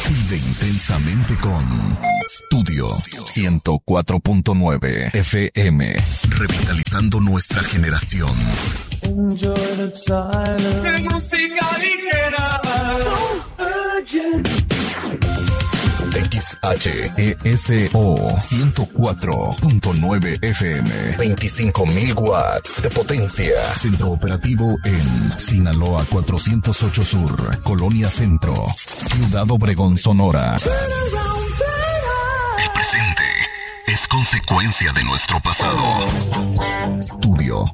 Vive intensamente con Studio 104.9 FM, revitalizando nuestra generación. Enjoy the silence. Música ligera. XHESO 104.9 FM, 25.000 watts de potencia. Centro operativo en Sinaloa 408 Sur, Colonia Centro, Ciudad Obregón, Sonora. El presente es consecuencia de nuestro pasado. Studio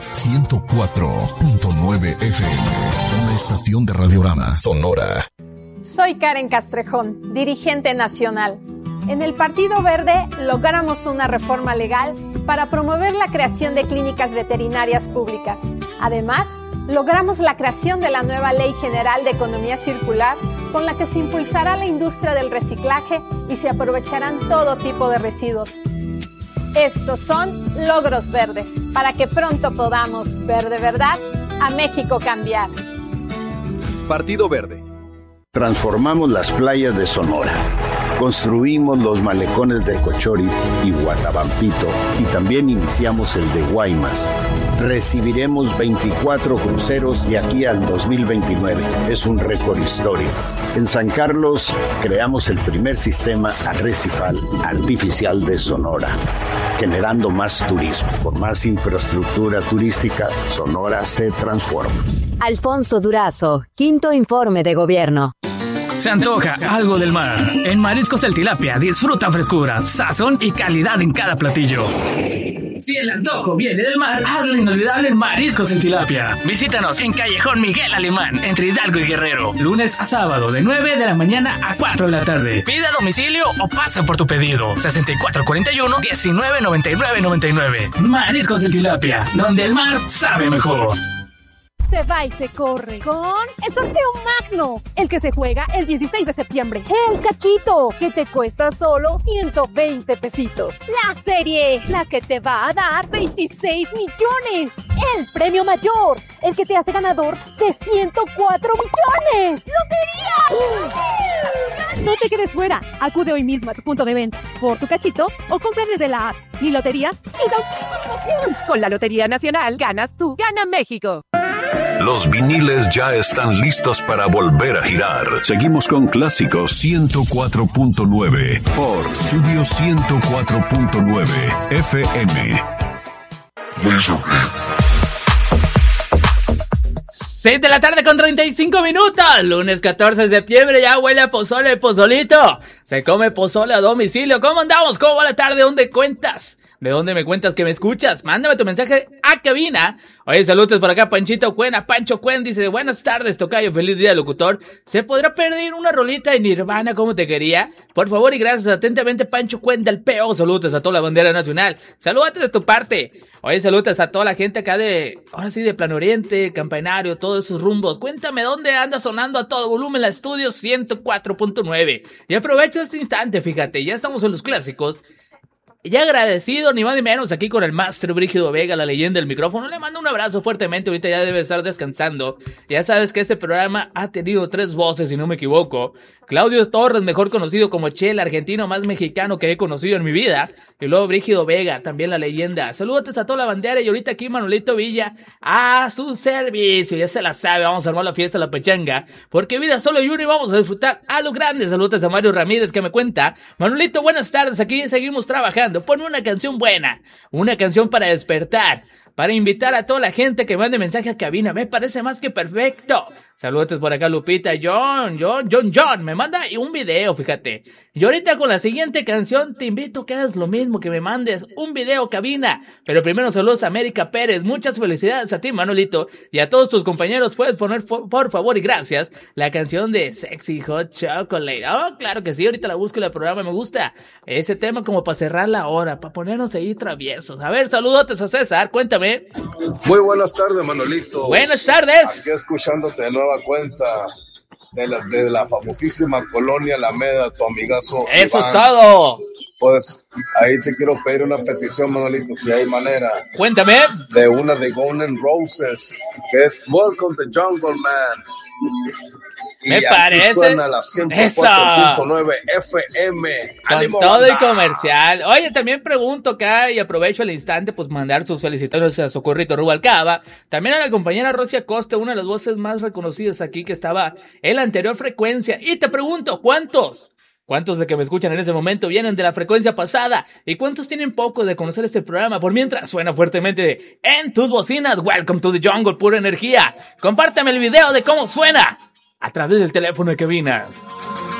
104.9 FM, una estación de Radiorama Sonora. Soy Karen Castrejón, dirigente nacional. En el Partido Verde logramos una reforma legal para promover la creación de clínicas veterinarias públicas. Además, logramos la creación de la nueva Ley General de Economía Circular, con la que se impulsará la industria del reciclaje y se aprovecharán todo tipo de residuos. Estos son logros verdes, para que pronto podamos ver de verdad a México cambiar. Partido Verde. Transformamos las playas de Sonora, construimos los malecones de Cochori y Guatabampito y también iniciamos el de Guaymas. Recibiremos 24 cruceros de aquí al 2029. Es un récord histórico. En San Carlos creamos el primer sistema arrecifal artificial de Sonora, generando más turismo. Por más infraestructura turística, Sonora se transforma. Alfonso Durazo, quinto informe de gobierno. Se antoja algo del mar. En Mariscos del Tilapia disfruta frescura, sazón y calidad en cada platillo. Si el antojo viene del mar, hazlo inolvidable en Mariscos del Tilapia. Visítanos en Callejón Miguel Alemán, entre Hidalgo y Guerrero. Lunes a sábado de 9 de la mañana a 4 de la tarde. Pide a domicilio o pasa por tu pedido. 6441-199999. Mariscos del Tilapia, donde el mar sabe mejor. Se va y se corre con el sorteo magno, el que se juega el 16 de septiembre. El cachito, que te cuesta solo 120 pesitos. La serie, la que te va a dar 26 millones. El premio mayor, el que te hace ganador de 104 millones. ¡Lotería! No te quedes fuera. Acude hoy mismo a tu punto de venta por tu cachito o compra desde la app. Mi lotería y da una promoción. Con la Lotería Nacional ganas tú, gana México. Los viniles ya están listos para volver a girar. Seguimos con Clásicos 104.9 por Studio 104.9 FM. 6 de la tarde con 35 minutos. Lunes 14 de septiembre, ya huele a pozole, pozolito. Se come pozole a domicilio. ¿Cómo andamos? ¿Cómo va la tarde? ¿Dónde cuentas? ¿De dónde me cuentas que me escuchas? Mándame tu mensaje a cabina. Oye, saludos por acá, Panchito Cuena. Pancho Cuen dice, buenas tardes, tocayo, feliz día, locutor. ¿Se podrá perder una rolita de Nirvana como te quería? Por favor y gracias, atentamente, Pancho Cuen del PO. Saludos a toda la bandera nacional. Salúdate de tu parte. Oye, saludos a toda la gente acá ahora sí, de Plano Oriente, Campanario, todos esos rumbos. Cuéntame dónde anda sonando a todo volumen la Estudio 104.9. Y aprovecho este instante, fíjate, ya estamos en los clásicos. Ya agradecido, ni más ni menos, aquí con el Master Brígido Vega, la leyenda del micrófono. Le mando un abrazo fuertemente, ahorita ya debe estar descansando. Ya sabes que este programa ha tenido 3 voces, si no me equivoco. Claudio Torres, mejor conocido como Che, el argentino más mexicano que he conocido en mi vida. Y luego Brígido Vega, también la leyenda. Saludos a toda la bandera y ahorita aquí Manolito Villa a su servicio. Ya se la sabe, vamos a armar la fiesta, la pechanga. Porque vida solo y una y vamos a disfrutar a lo grande. Saludos a Mario Ramírez que me cuenta. Manolito, buenas tardes, aquí seguimos trabajando. Ponme una canción buena, una canción para despertar, para invitar a toda la gente que mande mensaje a cabina. Me parece más que perfecto. Saludos por acá, Lupita. John, me manda un video, fíjate. Y ahorita con la siguiente canción te invito a que hagas lo mismo, que me mandes un video cabina. Pero primero saludos a América Pérez. Muchas felicidades a ti, Manolito. Y a todos tus compañeros puedes poner, por favor y gracias, la canción de Sexy Hot Chocolate. Oh, claro que sí, ahorita la busco en el programa. Me gusta ese tema como para cerrar la hora, para ponernos ahí traviesos. A ver, saludotes a César, cuéntame. Muy buenas tardes, Manolito. Buenas tardes. Aquí escuchándote de nueva cuenta de la famosísima colonia Alameda, tu amigazo Eso Iván. Es todo. Pues ahí te quiero pedir una petición, Manolito, si hay manera. Cuéntame. De una de Guns N' Roses, que es Welcome to Jungle Man. Me parece. Suena la 104.9 FM. Con ¡Ánimo, todo banda! y comercial. Oye, también pregunto acá y aprovecho el instante, pues mandar sus felicitaciones a Socorrito Rubalcaba. También a la compañera Rosy Acosta, una de las voces más reconocidas aquí que estaba en la anterior frecuencia. Y te pregunto, ¿cuántos de que me escuchan en ese momento vienen de la frecuencia pasada? ¿Y cuántos tienen poco de conocer este programa? Por mientras suena fuertemente en tus bocinas. Welcome to the jungle, pura energía. Compárteme el video de cómo suena a través del teléfono de cabina.